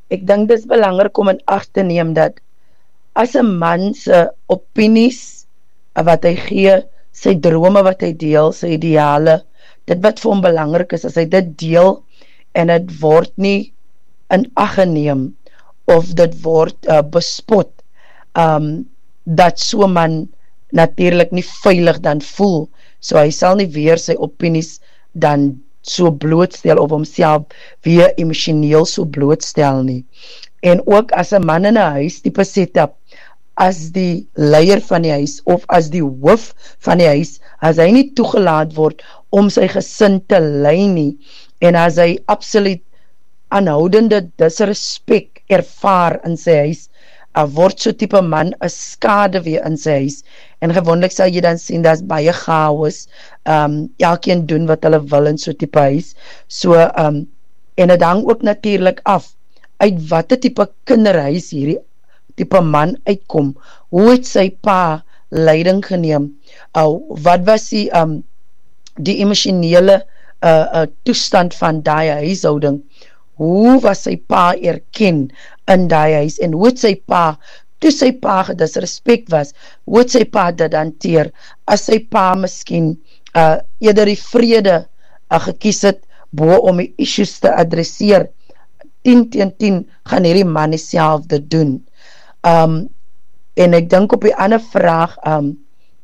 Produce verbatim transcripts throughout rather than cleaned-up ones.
ek dink dit is belangrik om in ag te neem dat as 'n man se opinies wat hy gee, sy drome wat hy deel, sy ideale, dit wat vir hom belangrik is, as hy dit deel en dit word nie in ag geneem of dit word uh, bespot, um, dat so man natuurlik nie veilig dan voel, so hy sal nie weer sy opinies dan so blootstel of homself weer emosioneel so blootstel nie. En ook as 'n man in 'n huis tipe setup, as die leier van die huis of as die hoof van die huis, as hy nie toegelaat word om sy gesin te lei nie, en as hy absoluut aanhoudende disrespek ervaar in sy huis, uh, word so type man 'n skade weer in sy huis, en gewoonlik sal jy dan sien, dat is baie chaos, um, elkeen doen wat hulle wil in so type huis, so, um, en het hang ook natuurlijk af, uit wat die type kinderhuis hierdie type man uitkom, hoe het sy pa leiding geneem, uh, wat was die, um, die emosionele uh, uh, toestand van die huishouding, hoe was sy pa erken in die huis, en hoe het sy pa, toe sy pa gedisrespek was, hoe het sy pa dit hanteer, as sy pa miskien uh, eerder die vrede uh, gekies het, bo om die issues te adresseer, tien teen tien gaan hierdie man die selfde doen. Um, en ek dink op die ander vraag, um,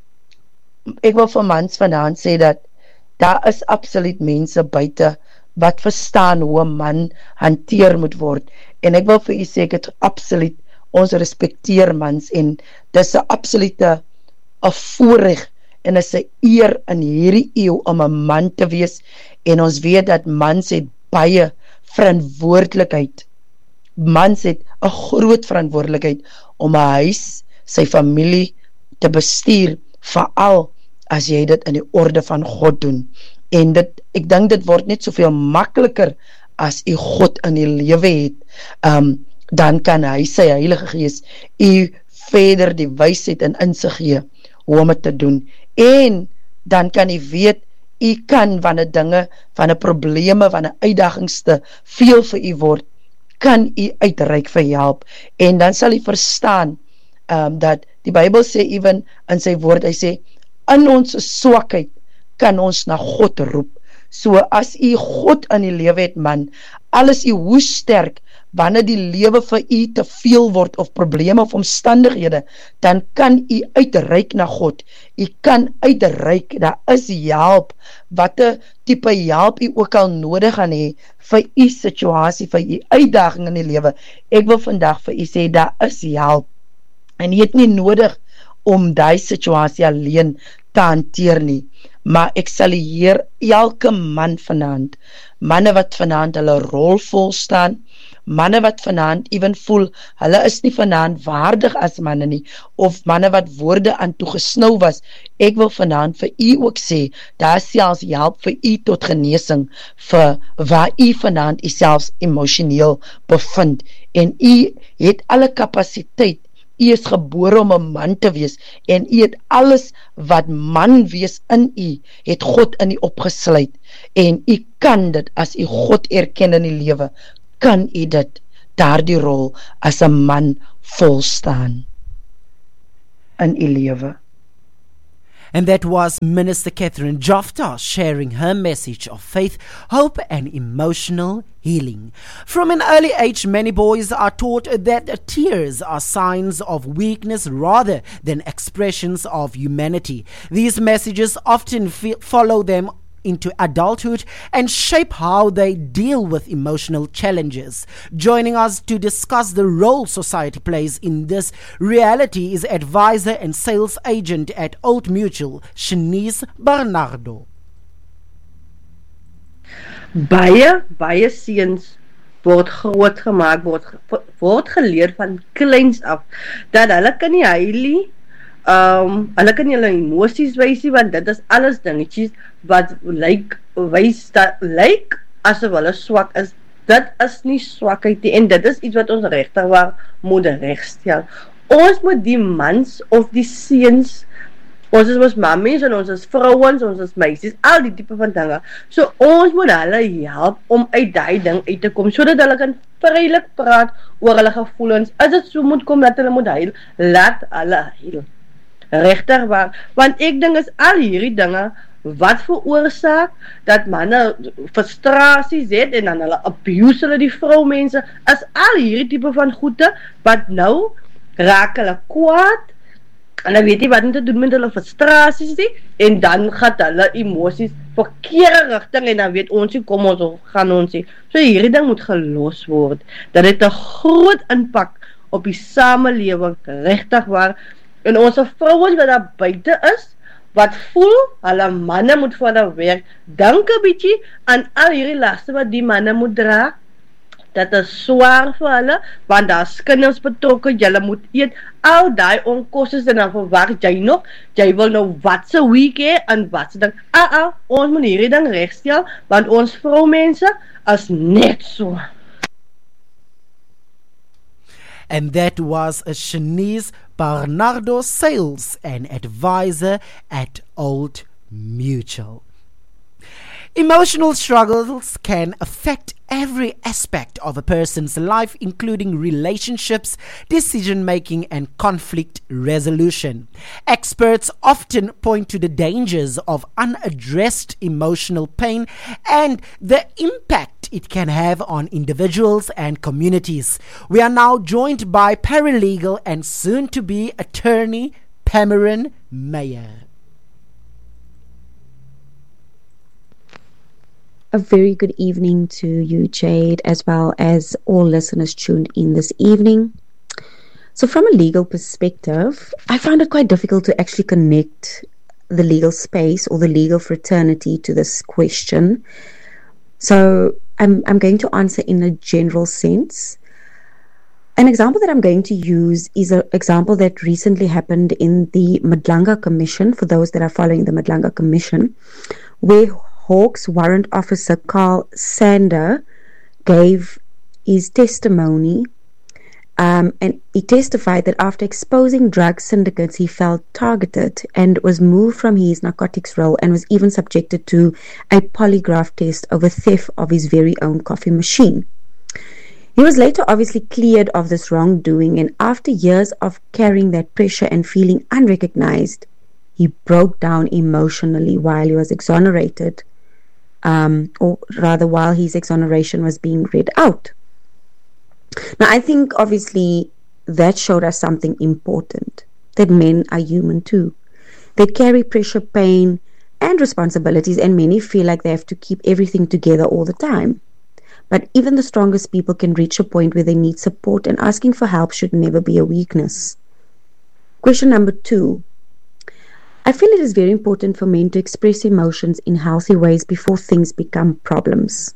ek wil vir mans vandaan sê dat daar is absoluut mense buite wat verstaan hoe 'n man hanteer moet word, en ek wil vir u sê, ek het absoluut, ons respekteer mans, en dis 'n absolute 'n voorreg, en is 'n eer in hierdie eeu om 'n man te wees, en ons weet dat mans het baie verantwoordelikheid, mans het 'n groot verantwoordelikheid om 'n huis, sy familie te bestuur, veral as jy dit in die orde van God doen, en dit, ek dink dit word net soveel makliker as u God in die lewe het, um, dan kan hy sy Heilige Gees u verder die wysheid en insig gee hoe om het te doen, en dan kan u weet, u kan wanneer dinge, wanneer probleme, wanneer uitdagings te veel vir u word, kan u uitreik vir help, en dan sal u verstaan, um, dat die Bybel sê even in sy woord, hy sê, in ons swakheid kan ons na God roep, so as u God in die lewe het man, alles u hoe sterk, wanneer die lewe vir u te veel word, of probleme of omstandighede, dan kan u uitreik na God, u kan uitreik, daar is help, wat die type help u ook al nodig gaan hê, vir u situasie, vir u uitdaging in die lewe, ek wil vandag vir u sê, daar is help, en u het nie nodig, om die situasie alleen te hanteer nie, maar ek sal hier elke man vanaand, manne wat vanaand hulle rol volstaan, manne wat vanaand even voel, hulle is nie vanaand waardig as manne nie, of manne wat woorde aan toegesnou was, ek wil vanaand vir u ook sê, daar is selfs help vir u tot genesing, vir waar u vanaand u selfs emosioneel bevind, en u het alle kapasiteit, u is gebore om 'n man te wees, en u het alles wat man wees in u, het God in u opgesluit, en u kan dit, as u God erken in die lewe, kan u dit, daardie rol, as 'n man volstaan, in u lewe. And that was Minister Catherine Jofta sharing her message of faith, hope and emotional healing. From an early age, many boys are taught that tears are signs of weakness rather than expressions of humanity. These messages often fe- follow them into adulthood and shape how they deal with emotional challenges. Joining us to discuss the role society plays in this reality is advisor and sales agent at Old Mutual, Shanice Bernardo. Baie, baie seuns word groot gemaak, word, word geleer van kleins af, dat hulle kan nie heilie, Um, hulle kan nie hulle emoties wys nie, want dit is alles dingetjies wat lyk, wys, dat lyk asof hulle swak is. Dit is nie swakheid nie, en dit is iets wat ons regtig waar moet regstel. Ons moet die mans of die seuns Ons is ons mammies en ons is vrouwens, ons is meisies, al die type van dinge. So ons moet hulle help om uit die ding uit te kom, sodat hulle kan vrylik praat oor hulle gevoelens. As dit so moet kom dat hulle moet huil, laat hulle huil. Regtig waar, want ek dink is al hierdie dinge wat veroorsaak dat manne frustrasies het en dan hulle abuse hulle die vroumense, is al hierdie type van goede wat nou raak hulle kwaad en dan weet jy wat om te doen met hulle frustrasies nie, en dan gaat hulle emosies verkeerde rigting en dan weet ons nie, kom ons gaan ons nie. So hierdie ding moet gelos word, dat dit 'n groot impak op die samelewing regtig waar, en ons vrouens wat daar buite is, wat voel, hulle manne moet vir hulle werk, dink 'n bietjie aan al hierdie laste wat die manne moet dra, dat is swaar vir hulle, want daar is kinders betrokke, julle moet eet, al die onkostes en dan verwacht jy nog, jy wil nou wat se week hê, en wat se ding, ah ah, ons moet hierdie ding regstel, want ons vroumense is net so. And that was a Shanice Bernardo, sales and advisor at Old Mutual. Emotional struggles can affect every aspect of a person's life, including relationships, decision-making, and conflict resolution. Experts often point to the dangers of unaddressed emotional pain and the impact it can have on individuals and communities. We are now joined by paralegal and soon-to-be attorney Pamarin Meyer. A very good evening to you, Jade, as well as all listeners tuned in this evening. So from a legal perspective, I found it quite difficult to actually connect the legal space or the legal fraternity to this question. So I'm, I'm going to answer in a general sense. An example that I'm going to use is an example that recently happened in the Madlanga Commission, for those that are following the Madlanga Commission, where Hawks Warrant Officer Carl Sander gave his testimony, um, and he testified that after exposing drug syndicates, he felt targeted and was moved from his narcotics role and was even subjected to a polygraph test over theft of his very own coffee machine. He was later obviously cleared of this wrongdoing, and after years of carrying that pressure and feeling unrecognized, he broke down emotionally while he was exonerated. Um, or rather while his exoneration was being read out. Now I think obviously that showed us something important, that men are human too. They carry pressure, pain and responsibilities, and many feel like they have to keep everything together all the time. But even the strongest people can reach a point where they need support, and asking for help should never be a weakness. Question number two. I feel it is very important for men to express emotions in healthy ways before things become problems.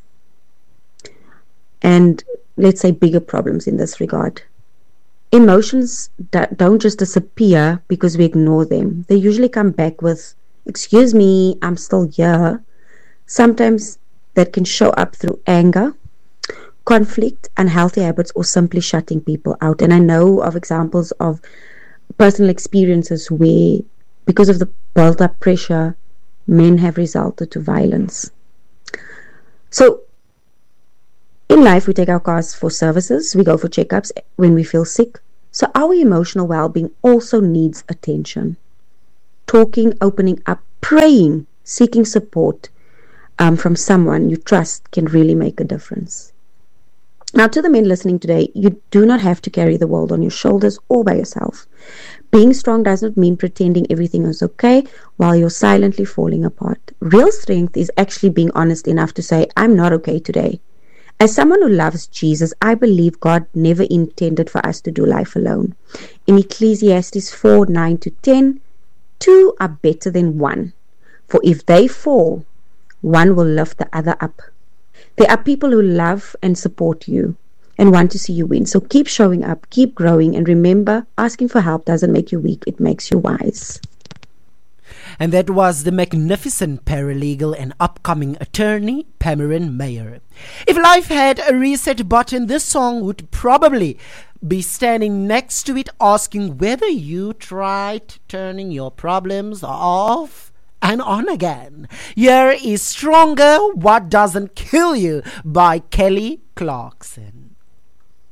And let's say bigger problems in this regard. Emotions don't just disappear because we ignore them. They usually come back with, excuse me, I'm still here. Sometimes that can show up through anger, conflict, unhealthy habits, or simply shutting people out. And I know of examples of personal experiences where, because of the built-up pressure, men have resulted to violence. So, in life, we take our cars for services, we go for checkups when we feel sick. So our emotional well-being also needs attention. Talking, opening up, praying, seeking support um, from someone you trust can really make a difference. Now, to the men listening today, you do not have to carry the world on your shoulders all by yourself. Being strong does not mean pretending everything is okay while you're silently falling apart. Real strength is actually being honest enough to say, I'm not okay today. As someone who loves Jesus, I believe God never intended for us to do life alone. In Ecclesiastes four, nine to ten, two are better than one. For if they fall, one will lift the other up. There are people who love and support you and want to see you win. So keep showing up, keep growing, and remember, asking for help doesn't make you weak, it makes you wise. And that was the magnificent paralegal and upcoming attorney, Pamarin Meyer. If life had a reset button, this song would probably be standing next to it asking whether you tried turning your problems off and on again. Here is Stronger, What Doesn't Kill You by Kelly Clarkson.